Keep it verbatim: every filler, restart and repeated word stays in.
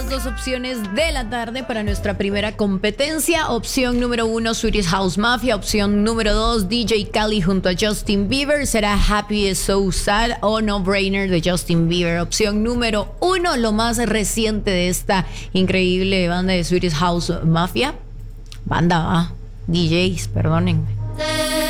las dos opciones de la tarde para nuestra primera competencia. Opción número uno, Swedish House Mafia. Opción número dos, D J Khaled junto a Justin Bieber. ¿Será Happy is So Sad o No Brainer de Justin Bieber? Opción número uno, lo más reciente de esta increíble banda de Swedish House Mafia. Banda, ah, D Js, perdónenme.